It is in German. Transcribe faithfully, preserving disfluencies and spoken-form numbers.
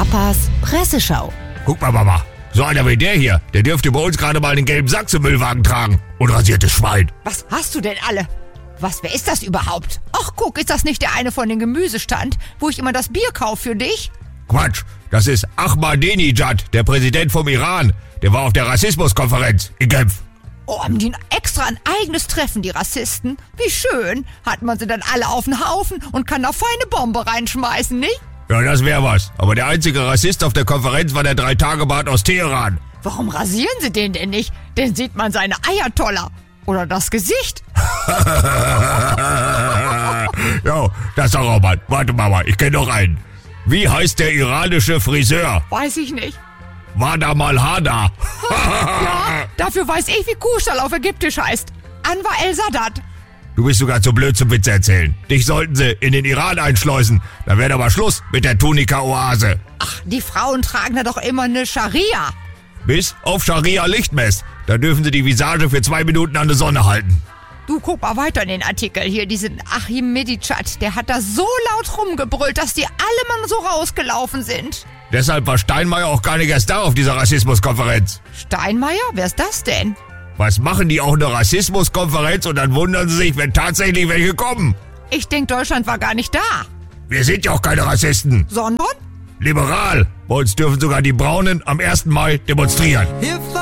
Papas Presseschau. Guck mal, Mama. So einer wie der hier, der dürfte bei uns gerade mal den gelben Sack zum Müllwagen tragen. Unrasiertes Schwein. Was hast du denn alle? Was, wer ist das überhaupt? Ach, guck, ist das nicht der eine von den Gemüsestand, wo ich immer das Bier kaufe für dich? Quatsch, das ist Ahmadinejad, der Präsident vom Iran. Der war auf der Rassismuskonferenz in Genf. Oh, haben die extra ein eigenes Treffen, die Rassisten? Wie schön. Hat man sie dann alle auf den Haufen und kann da feine Bombe reinschmeißen, nicht? Ja, das wär was. Aber der einzige Rassist auf der Konferenz war der Drei-Tage-Bart aus Teheran. Warum rasieren sie den denn nicht? Dann sieht man seine Eier toller. Oder das Gesicht. Jo, das ist doch auch mal. Warte, Mama, ich kenne noch einen. Wie heißt der iranische Friseur? Weiß ich nicht. Wada Malhada. Ja, dafür weiß ich, wie Kuhstall auf Ägyptisch heißt. Anwar el-Sadat. Du bist sogar zu blöd zum Witze erzählen. Dich sollten sie in den Iran einschleusen. Da wäre aber Schluss mit der Tunika-Oase. Ach, die Frauen tragen da doch immer eine Scharia. Bis auf Scharia-Lichtmess. Da dürfen sie die Visage für zwei Minuten an der Sonne halten. Du, guck mal weiter in den Artikel hier. Diesen Achim Medichat, der hat da so laut rumgebrüllt, dass die alle mal so rausgelaufen sind. Deshalb war Steinmeier auch gar nicht erst da auf dieser Rassismuskonferenz. Steinmeier? Wer ist das denn? Was machen die auch eine Rassismuskonferenz und dann wundern sie sich, wenn tatsächlich welche kommen? Ich denk, Deutschland war gar nicht da. Wir sind ja auch keine Rassisten. Sondern? Liberal. Bei uns dürfen sogar die Braunen am ersten Mai demonstrieren.